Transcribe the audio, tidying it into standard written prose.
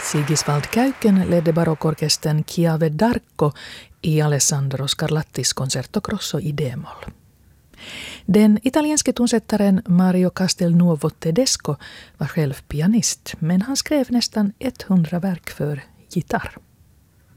Sigisvald Käyken ledde barockorkestern Chiave d'Arco i Alessandro Scarlattis Concerto Grosso i D-moll. Den italienske tonsättaren Mario Castelnuovo Tedesco var själv pianist, men han skrev nästan 100 verk för gitarr.